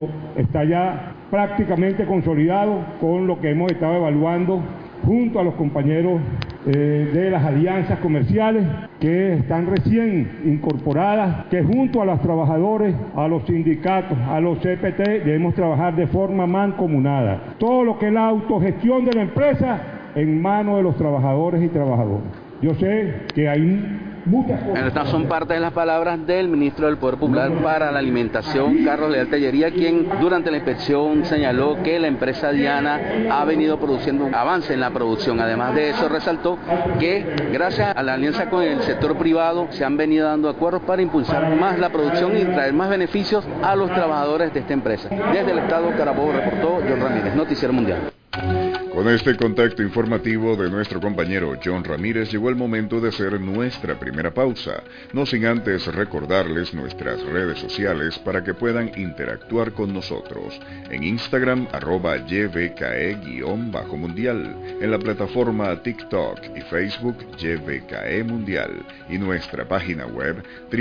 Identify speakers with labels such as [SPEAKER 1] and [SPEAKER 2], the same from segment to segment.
[SPEAKER 1] Está ya prácticamente consolidado con lo que hemos estado evaluando junto a los compañeros de las alianzas comerciales que están recién incorporadas, que junto a los trabajadores, a los sindicatos, a los CPT, debemos trabajar de forma mancomunada. Todo lo que es la autogestión de la empresa en manos de los trabajadores y trabajadoras. Yo sé que hay muchas cosas.
[SPEAKER 2] Estas son parte de las palabras del ministro del Poder Popular para la Alimentación, Carlos Leal Tellería, quien durante la inspección señaló que la empresa Diana ha venido produciendo un avance en la producción. Además de eso, resaltó que gracias a la alianza con el sector privado se han venido dando acuerdos para impulsar más la producción y traer más beneficios a los trabajadores de esta empresa. Desde el estado Carabobo reportó John Ramírez, Noticiero Mundial.
[SPEAKER 3] Con este contacto informativo de nuestro compañero John Ramírez llegó el momento de hacer nuestra primera pausa, no sin antes recordarles nuestras redes sociales para que puedan interactuar con nosotros. En Instagram @YVKE_mundial, en la plataforma TikTok y Facebook YVKE Mundial y nuestra página web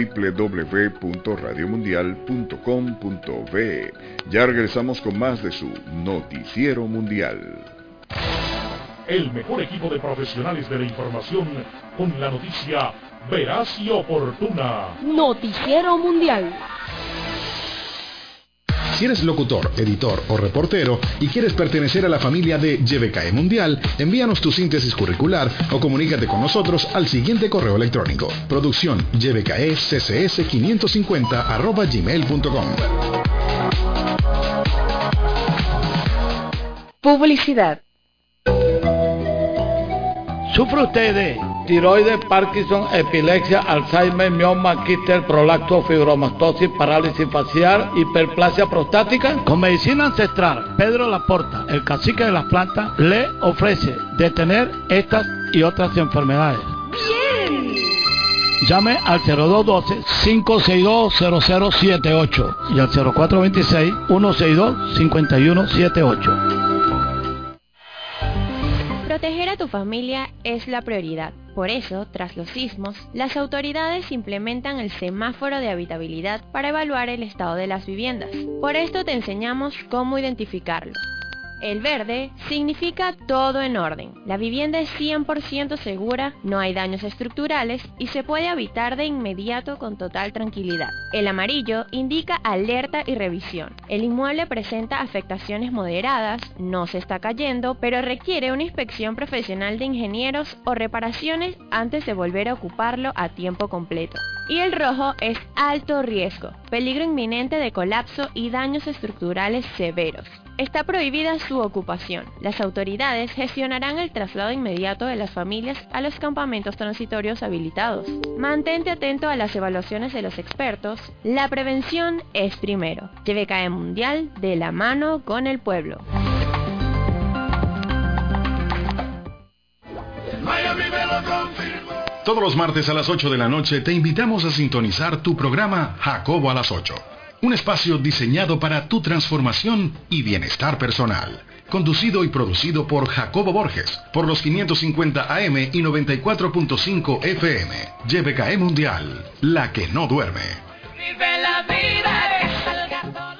[SPEAKER 3] www.radiomundial.com.be. Ya regresamos con más de su Noticiero Mundial.
[SPEAKER 4] El mejor equipo de profesionales de la información con la noticia veraz y oportuna.
[SPEAKER 5] Noticiero Mundial.
[SPEAKER 6] Si eres locutor, editor o reportero y quieres pertenecer a la familia de YVKE Mundial, envíanos tu síntesis curricular o comunícate con nosotros al siguiente correo electrónico: producción yvkeccs550@gmail.com.
[SPEAKER 5] Publicidad.
[SPEAKER 7] ¿Sufre usted de tiroides, Parkinson, epilepsia, Alzheimer, mioma, quistes, prolapso, fibromatosis, parálisis facial, hiperplasia prostática? Con medicina ancestral, Pedro Laporta, el cacique de las plantas, le ofrece detener estas y otras enfermedades.
[SPEAKER 5] ¡Bien!
[SPEAKER 7] Llame al 0212-562-0078 y al 0426-162-5178.
[SPEAKER 8] Proteger a tu familia es la prioridad. Por eso, tras los sismos, las autoridades implementan el semáforo de habitabilidad para evaluar el estado de las viviendas. Por esto te enseñamos cómo identificarlo. El verde significa todo en orden. La vivienda es 100% segura, no hay daños estructurales y se puede habitar de inmediato con total tranquilidad. El amarillo indica alerta y revisión. El inmueble presenta afectaciones moderadas, no se está cayendo, pero requiere una inspección profesional de ingenieros o reparaciones antes de volver a ocuparlo a tiempo completo. Y el rojo es alto riesgo, peligro inminente de colapso y daños estructurales severos. Está prohibida su ocupación. Las autoridades gestionarán el traslado inmediato de las familias a los campamentos transitorios habilitados. Mantente atento a las evaluaciones de los expertos. La prevención es primero. YVKE Mundial, de la mano con el pueblo.
[SPEAKER 6] Todos los martes a las 8 de la noche te invitamos a sintonizar tu programa Jacobo a las 8. Un espacio diseñado para tu transformación y bienestar personal. Conducido y producido por Jacobo Borges, por los 550 AM y 94.5 FM. YVKE Mundial, la que no duerme.
[SPEAKER 5] Vive la vida.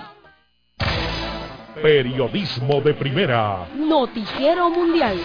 [SPEAKER 4] Periodismo de primera.
[SPEAKER 5] Noticiero Mundial.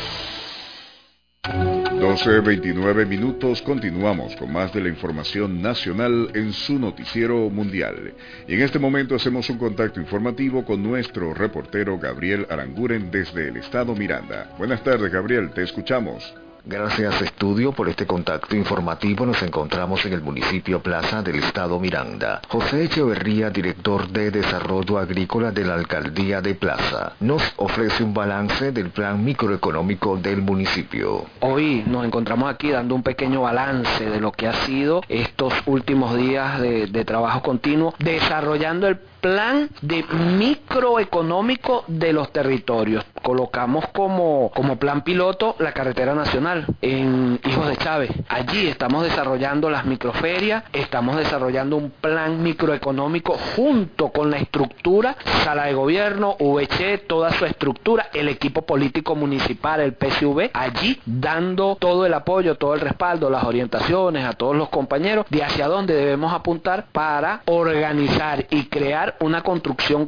[SPEAKER 3] 12:29 minutos, continuamos con más de la información nacional en su Noticiero Mundial. Y en este momento hacemos un contacto informativo con nuestro reportero Gabriel Aranguren desde el estado Miranda. Buenas tardes, Gabriel, te escuchamos.
[SPEAKER 9] Gracias, estudio, por este contacto informativo. Nos encontramos en el municipio Plaza del estado Miranda. José Echeverría, director de Desarrollo Agrícola de la Alcaldía de Plaza, nos ofrece un balance del plan microeconómico del municipio.
[SPEAKER 10] Hoy nos encontramos aquí dando un pequeño balance de lo que ha sido estos últimos días de trabajo continuo, desarrollando el plan de microeconómico de los territorios. Colocamos como plan piloto la carretera nacional en Hijos de Chávez. Allí estamos desarrollando las microferias, estamos desarrollando un plan microeconómico junto con la estructura, sala de gobierno, VC, toda su estructura, el equipo político municipal, el PSV, allí dando todo el apoyo, todo el respaldo, las orientaciones a todos los compañeros de hacia dónde debemos apuntar para organizar y crear una construcción